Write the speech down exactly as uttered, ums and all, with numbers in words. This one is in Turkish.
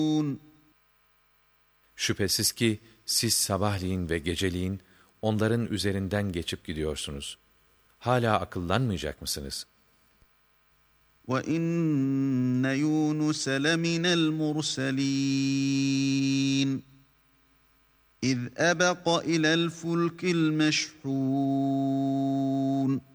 Şüphesiz ki siz sabahleyin ve geceliğin onların üzerinden geçip gidiyorsunuz. Hala akıllanmayacak mısınız? وَإِنَّ يُونُسَ لَمِنَ الْمُرْسَلِينَ إِذْ أَبَقَ إِلَى الْفُلْكِ الْمَشْحُونِ